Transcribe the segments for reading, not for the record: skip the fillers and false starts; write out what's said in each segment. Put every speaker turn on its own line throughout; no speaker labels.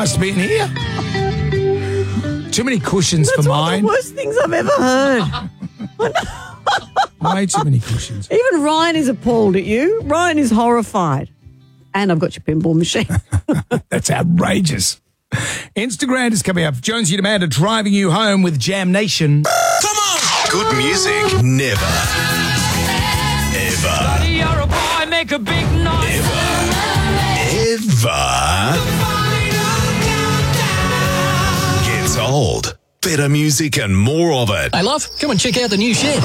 nice to be in here. Too many cushions for mine.
That's one of the worst things I've ever heard.
Way too many cushions.
Even Ryan is appalled at you. Ryan is horrified. And I've got your pinball machine.
That's outrageous. Instagram is coming up. Jonesy and Amanda driving you home with Jam Nation.
Come on! Good music never, ever,
Buddy, you're a boy, make a big noise.
ever gets old. Better music and more of it.
Hey, love, come and check out the new shed.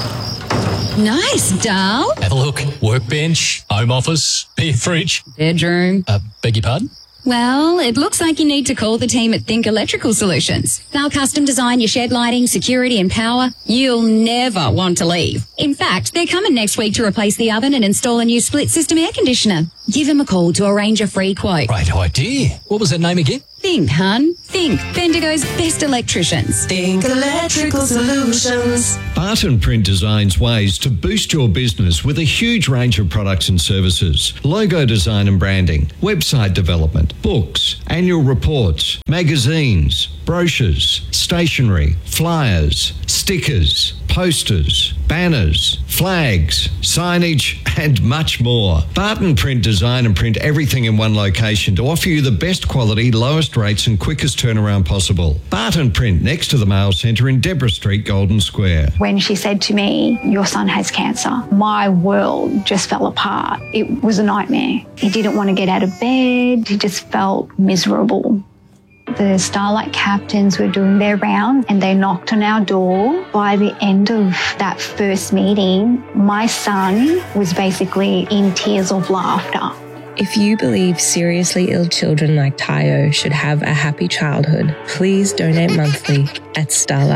Nice, doll.
Have a look. Workbench, home office, beer fridge.
Bedroom.
Beg your pardon?
Well, it looks like you need to call the team at Think Electrical Solutions. They'll custom design your shed lighting, security and power. You'll never want to leave. In fact, they're coming next week to replace the oven and install a new split system air conditioner. Give them a call to arrange a free quote.
Great idea. What was that name again?
Think, hun. Think. Bendigo's best electricians.
Think Electrical Solutions.
Barton Print designs ways to boost your business with a huge range of products and services. Logo design and branding, website development, books, annual reports, magazines, brochures, stationery, flyers, stickers, posters, banners, flags, signage, and much more. Barton Print design and print everything in one location to offer you the best quality, lowest rates and quickest turnaround possible. Barton Print next to the Mail Centre in Deborah Street, Golden Square.
When she said to me, your son has cancer, my world just fell apart. It was a nightmare. He didn't want to get out of bed. He just felt miserable. The Starlight captains were doing their round and they knocked on our door. By the end of that first meeting, my son was basically in tears of laughter.
If you believe seriously ill children like Tayo should have a happy childhood, please donate monthly at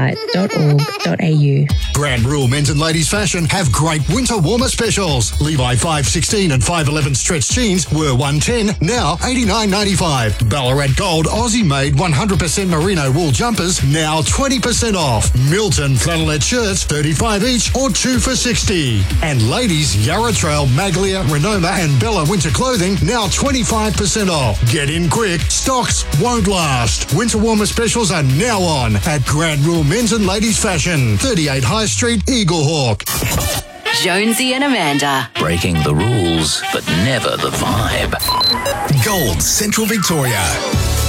starlight.org.au.
Grand Rule Men's and Ladies Fashion have great winter warmer specials. Levi 516 and 511 stretch jeans were $110, now $89.95. Ballarat Gold Aussie made 100% merino wool jumpers, now 20% off. Milton flannelette shirts, 35 each or 2 for $60. And ladies Yarra Trail, Maglia, Renoma and Bella winter clothing, now 25% off. Get in quick, stocks won't last. Winter warmer specials are now on at Grand Rule Men's and Ladies Fashion, 38 High Street, Eaglehawk.
Jonesy and Amanda.
Breaking the rules, but never the vibe. Gold Central Victoria.